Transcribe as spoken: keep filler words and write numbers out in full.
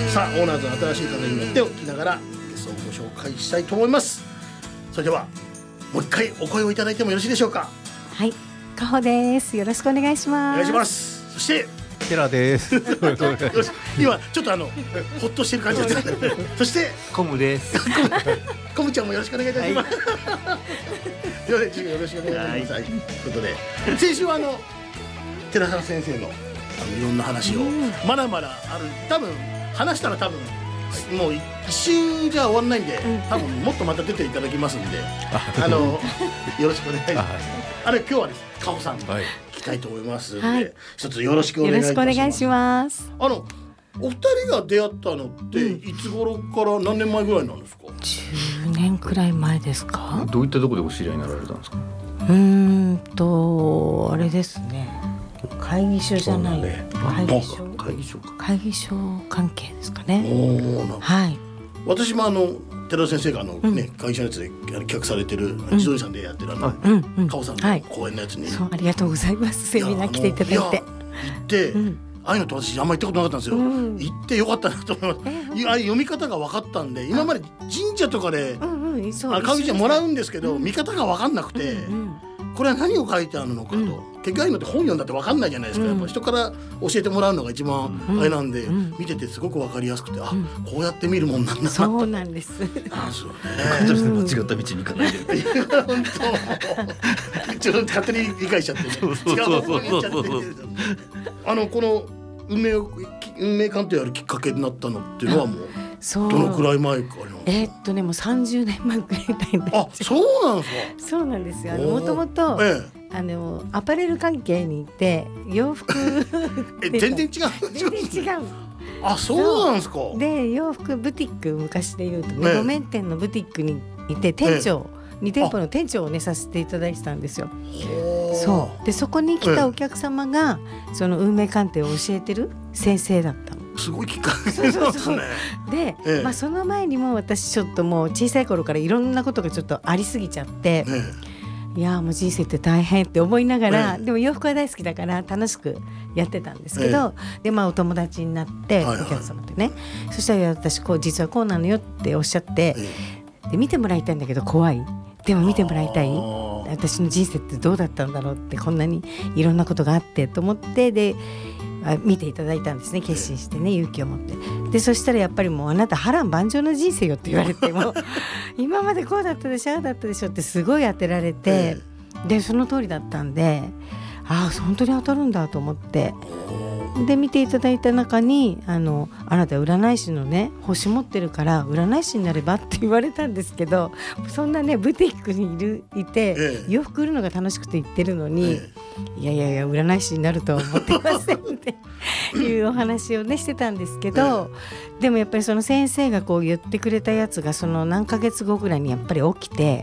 さあオーナーズの新しい風に乗っておきながらゲストをご紹介したいと思います。それではもう一回お声をいただいてもよろしいでしょうか。 はい、かほです。よろしくお願いします。 お願いします。そしてテラですよし今ちょっとあのほっとしてる感じですそしてコムですコムちゃんもよろしくお願いいたします、はい、よろしくお願いします、はい、ということで先週はあの寺澤先生のあのいろんな話をまだまだある。多分話したら多分もう一週じゃ終わんないんで、多分もっとまた出ていただきますんであのよろしくお願いします。あれ今日はですかほさんに聞きたいと思いますので、はい、一つよろしくお願いいたします。 よろしくお願いします。 あのお二人が出会ったのっていつ頃から何年前ぐらいなんですか。 じゅうねんくらい前ですか。 どういったところでお知り合いになられたんですか。 うーんとあれですね、会議所じゃない、会議所会議所か会議所関係ですかね。 おはい。 私もあの寺田先生があの、ね、うん、会社のやつで企画されてる自動車さんでやってるあの、うんうん、カオさんの講演のやつに、はい、 そうありがとうございます。セミナー来ていただいて。いや行って、うん、ああいうのって私あんまり行ったことなかったんですよ、うん、行ってよかったなと思います、えー、ああいう読み方が分かったんで、今まで神社とかで、うんうん、会議所もらうんですけど、うん、見方が分かんなくて、うんうん、これは何を書いてあるのかと、うん、結局ああいうのって本読んだって分かんないじゃないですか、うん、やっぱ人から教えてもらうのが一番あれなんで、うん、見ててすごく分かりやすくて、あ、うん、こうやって見るもんなんだな。 そうなんです。 あ、そうね。間違った道に行かないで。 本当。ちょっと勝手に理解しちゃってね。 そうそうそうそうそうそう。 あのこの運命運命鑑定やるきっかけになったのっていうのはもう。どのくらい前かな。 えー、っとねもうさんじゅうねんまえくらいで。 あ、そうなんですか。 そうなんですよ。もともとあのアパレル関係にいて洋服え全然違う。 全然違う。 あ、そうなんですか。 で洋服ブティック昔で言うとね、路面店のブティックにいて店長、に店舗の店長をねさせていただいてたんですよ。そうでそこに来たお客様がその運命鑑定を教えてる先生だったの。 すごいきっかけですね。 で、ええ、まあ、その前にも私ちょっともう小さい頃からいろんなことがちょっとありすぎちゃって、ええ、いやもう人生って大変って思いながら、ええ、でも洋服は大好きだから楽しくやってたんですけど、ええ、でまあお友達になって、はいはい、お客様とね、そしたら私こう実はこうなのよっておっしゃって、ええ、で見てもらいたいんだけど怖い、でも見てもらいたい、私の人生ってどうだったんだろうって、こんなにいろんなことがあってと思って、で見ていただいたんですね。決心してね、勇気を持って。でそしたらやっぱりもうあなた波乱万丈の人生よって言われても今までこうだったでしょああだったでしょってすごい当てられて、でその通りだったんで、ああ本当に当たるんだと思って、で見ていただいた中にあのあなた占い師のね星持ってるから占い師になればって言われたんですけど、そんなねブティックにいるいて、ええ、洋服売るのが楽しくて行ってるのに、ええ、いやいやいや占い師になるとは思ってませんっていうお話をねしてたんですけど、ええ、でもやっぱりその先生がこう言ってくれたやつがその何ヶ月後ぐらいにやっぱり起きて、